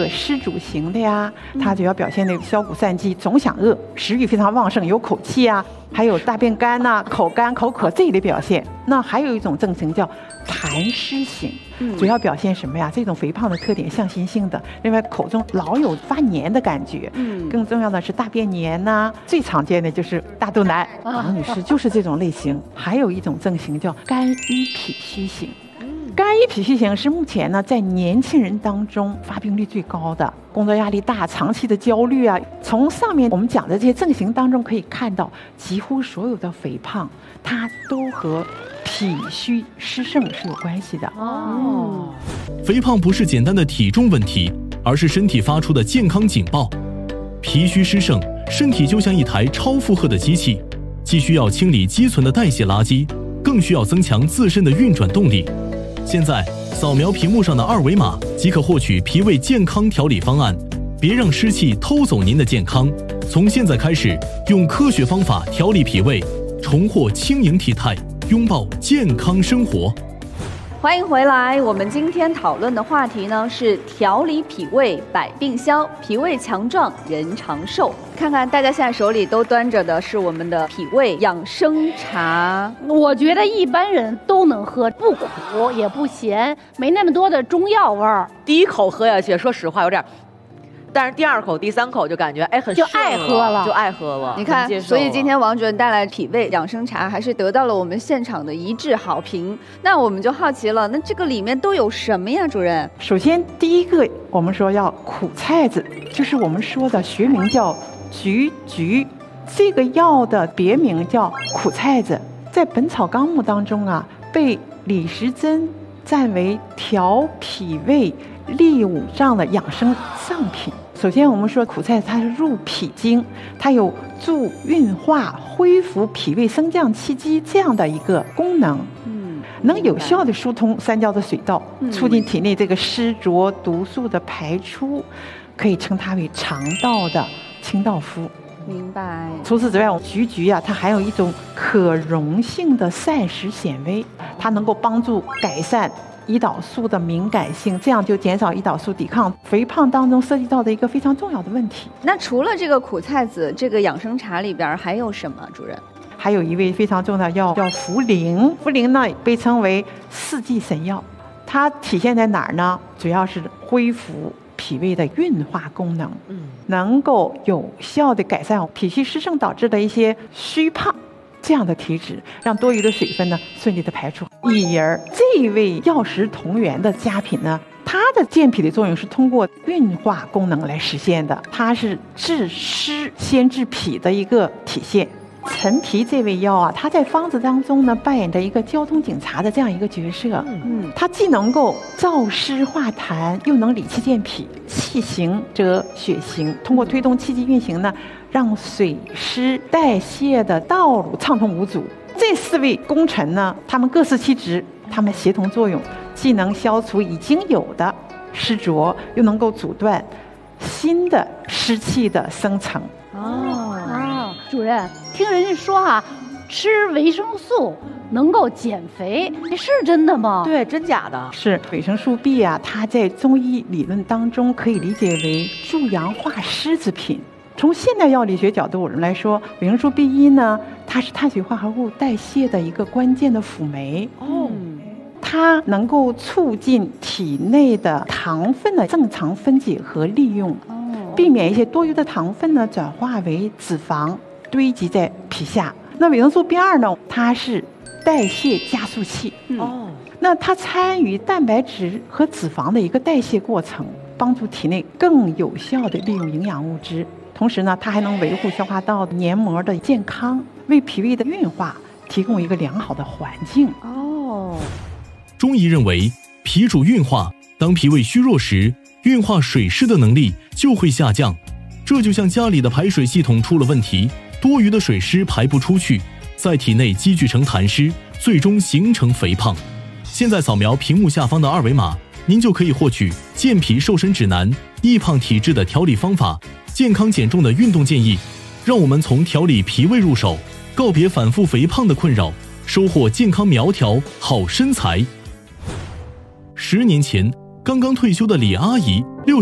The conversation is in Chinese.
个湿主型的呀，它主要表现那个消谷散饥、总想饿、食欲非常旺盛、有口气啊，还有大便干呐、口干口渴这一类表现。那还有一种症型叫痰湿型，主要表现什么呀？这种肥胖的特点向心性的，另外口中老有发黏的感觉，更重要的是大便黏呐，最常见的就是大肚腩，王女士就是这种类型。还有一种症型叫肝郁脾虚型。肝郁脾虚型是目前呢在年轻人当中发病率最高的，工作压力大、长期的焦虑啊。从上面我们讲的这些症型当中可以看到，几乎所有的肥胖，它都和脾虚湿盛是有关系的。 肥胖不是简单的体重问题，而是身体发出的健康警报。脾虚湿盛，身体就像一台超负荷的机器，既需要清理积存的代谢垃圾，更需要增强自身的运转动力。现在扫描屏幕上的2维码即可获取脾胃健康调理方案，别让湿气偷走您的健康。从现在开始，用科学方法调理脾胃，重获轻盈体态，拥抱健康生活。 欢迎回来，我们今天讨论的话题呢是调理脾胃百病消，脾胃强壮人长寿。看看大家现在手里都端着的是我们的脾胃养生茶， 我觉得一般人都能喝，不苦也不咸，没那么多的中药味儿。 第一口喝下去，说实话有点，但是第2口、第3口就感觉很就爱喝了， 就爱喝了。 你看，所以今天王主任带来脾胃养生茶，还是得到了我们现场的一致好评。那我们就好奇了，那这个里面都有什么呀，主任？ 首先第一个，我们说要苦菜子，就是我们说的学名叫菊菊，这个药的别名叫苦菜子，在《本草纲目》当中啊，被李时珍赞为调脾胃利五脏的养生上品。首先我们说苦菜它是入脾经，它有助运化、恢复脾胃升降气机这样的一个功能，能有效的疏通三焦的水道，促进体内这个湿浊毒素的排出，可以称它为肠道的清道夫。 明白。 除此之外，菊菊啊，它含有一种可溶性的膳食纤维，它能够帮助改善胰岛素的敏感性，这样就减少胰岛素抵抗肥胖当中涉及到的一个非常重要的问题。 那除了这个苦菜子，这个养生茶里边还有什么，主任？ 还有一味非常重要的药叫茯苓，茯苓呢被称为4剂神药，它体现在哪儿呢？主要是恢复脾胃的运化功能，能够有效的改善脾虚湿盛导致的一些虚胖这样的体质，让多余的水分呢顺利的排出。以而这位药食同源的佳品呢，它的健脾的作用是通过运化功能来实现的，它是治湿先治脾的一个体现。陈皮这味药啊，它在方子当中呢扮演着一个交通警察的这样一个角色。它既能够燥湿化痰，又能理气健脾。气行则血行，通过推动气机运行呢，让水湿代谢的道路畅通无阻。这4位功臣呢，他们各司其职，他们协同作用，既能消除已经有的湿浊，又能够阻断新的湿气的生成。 主任，听人家说吃维生素能够减肥，这是真的吗？ 对，真假的？ 是维生素 B 啊，它在中医理论当中可以理解为助阳化湿之品。从现代药理学角度我们来说，维生素 B1 呢，它是碳水化合物代谢的一个关键的辅酶。它能够促进体内的糖分的正常分解和利用，避免一些多余的糖分呢转化为脂肪堆积在皮下。那维生素 B2 呢，它是代谢加速器。那它参与蛋白质和脂肪的一个代谢过程，帮助体内更有效的利用营养物质。同时呢，它还能维护消化道黏膜的健康，为脾胃的运化提供一个良好的环境。 中医认为，脾主运化，当脾胃虚弱时，运化水湿的能力就会下降。这就像家里的排水系统出了问题，多余的水湿排不出去，在体内积聚成痰湿，最终形成肥胖。现在扫描屏幕下方的2维码，您就可以获取健脾瘦身指南、易胖体质的调理方法、健康减重的运动建议。让我们从调理脾胃入手，告别反复肥胖的困扰，收获健康苗条好身材。10年前，刚刚退休的李阿姨